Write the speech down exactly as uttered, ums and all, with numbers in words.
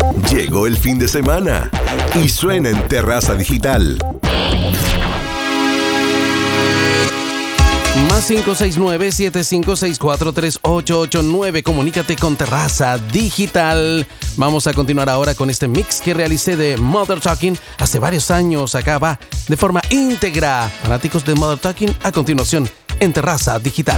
Llegó el fin de semana y suena en Terraza Digital. Más cinco seis nueve, siete cinco seis cuatro, tres ocho ocho nueve. Comunícate con Terraza Digital. Vamos a continuar ahora con este mix que realicé de Mother Talking hace varios años. Acá va de forma íntegra. Fanáticos de Mother Talking, a continuación en Terraza Digital.